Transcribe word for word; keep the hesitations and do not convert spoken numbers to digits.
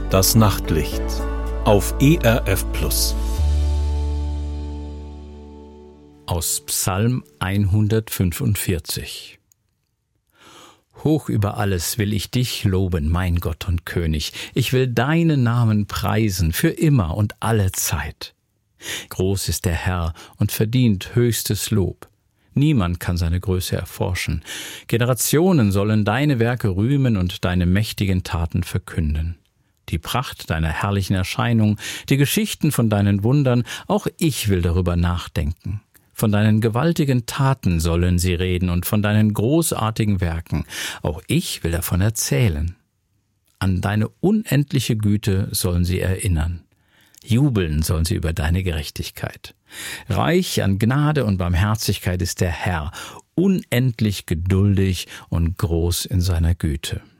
Das Nachtlicht auf E R F Plus. Aus Psalm hundertfünfundvierzig. Hoch über alles will ich dich loben, mein Gott und König. Ich will deinen Namen preisen, für immer und alle Zeit. Groß ist der Herr und verdient höchstes Lob. Niemand kann seine Größe erforschen. Generationen sollen deine Werke rühmen und deine mächtigen Taten verkünden. Die Pracht deiner herrlichen Erscheinung, die Geschichten von deinen Wundern, auch ich will darüber nachdenken. Von deinen gewaltigen Taten sollen sie reden und von deinen großartigen Werken. Auch ich will davon erzählen. An deine unendliche Güte sollen sie erinnern. Jubeln sollen sie über deine Gerechtigkeit. Reich an Gnade und Barmherzigkeit ist der Herr, unendlich geduldig und groß in seiner Güte.